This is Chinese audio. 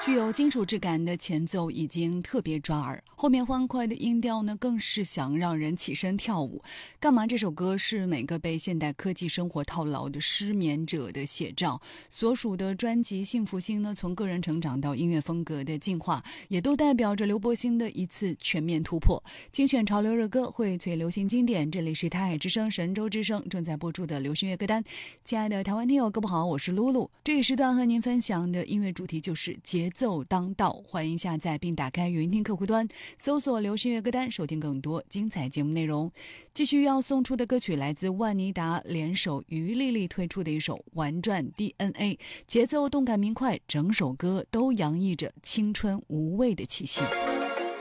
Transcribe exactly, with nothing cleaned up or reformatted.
具有金属质感的前奏已经特别抓耳，后面欢快的音调呢，更是想让人起身跳舞。干嘛这首歌是每个被现代科技生活套牢的失眠者的写照。所属的专辑《幸福星》呢，从个人成长到音乐风格的进化，也都代表着刘柏辛的一次全面突破。精选潮流热歌，荟萃流行经典，这里是台海之声神州之声正在播出的流行乐歌单。亲爱的台湾听友，各位好，我是露露。这一时段和您分享的音乐主题就是节奏当道，欢迎下载并打开云听客户端，搜索流行乐歌单，收听更多精彩节目内容。继续要送出的歌曲来自万妮达联手于丽丽推出的一首《玩转 D N A》，节奏动感明快，整首歌都洋溢着青春无畏的气息。